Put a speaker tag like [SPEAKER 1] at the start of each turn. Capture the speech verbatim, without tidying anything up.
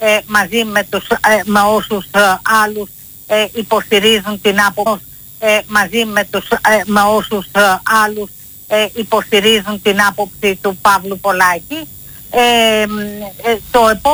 [SPEAKER 1] ε, μαζί με, τους, ε, με όσους ε, άλλους ε, υποστηρίζουν την άποψη ε, μαζί με, τους, ε, με όσους ε, άλλους ε, υποστηρίζουν την άποψη του Παύλου Πολάκη. Ε, ε, το